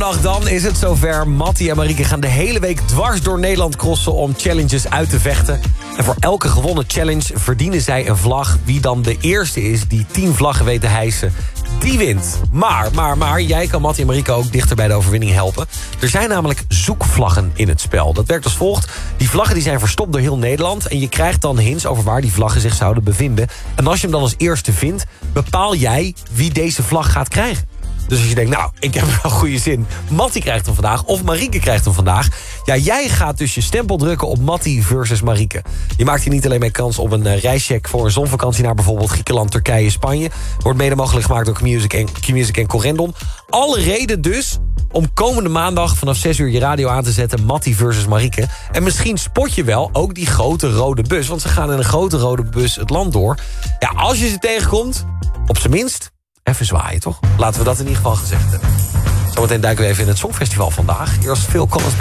Maandag dan is het zover. Mattie en Marieke gaan de hele week dwars door Nederland crossen om challenges uit te vechten. En voor elke gewonnen challenge verdienen zij een vlag. Wie dan de eerste is die 10 vlaggen weet te hijsen, die wint. Maar, jij kan Mattie en Marieke ook dichter bij de overwinning helpen. Er zijn namelijk zoekvlaggen in het spel. Dat werkt als volgt. Die vlaggen die zijn verstopt door heel Nederland. En je krijgt dan hints over waar die vlaggen zich zouden bevinden. En als je hem dan als eerste vindt, bepaal jij wie deze vlag gaat krijgen. Dus als je denkt, nou, ik heb wel goede zin. Mattie krijgt hem vandaag, of Marieke krijgt hem vandaag. Ja, jij gaat dus je stempel drukken op Mattie versus Marieke. Je maakt hier niet alleen mee kans op een reischeck voor een zonvakantie naar bijvoorbeeld Griekenland, Turkije, Spanje. Wordt mede mogelijk gemaakt door Q-Music en Corendon. Alle reden dus om komende maandag vanaf 6 uur je radio aan te zetten. Mattie versus Marieke. En misschien spot je wel ook die grote rode bus. Want ze gaan in een grote rode bus het land door. Ja, als je ze tegenkomt, op zijn minst even zwaaien, toch? Laten we dat in ieder geval gezegd hebben. Zometeen duiken we even in het Songfestival vandaag. Eerst veel Collins.